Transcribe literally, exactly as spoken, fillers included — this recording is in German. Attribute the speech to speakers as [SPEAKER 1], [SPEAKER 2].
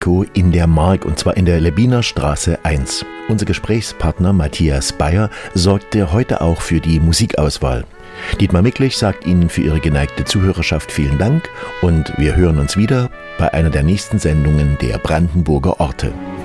[SPEAKER 1] Disco in der Mark, und zwar in der Lebiner Straße eins. Unser Gesprächspartner Matthias Bayer sorgte heute auch für die Musikauswahl. Dietmar Micklich sagt Ihnen für Ihre geneigte Zuhörerschaft vielen Dank und wir hören uns wieder bei einer der nächsten Sendungen der Brandenburger Orte.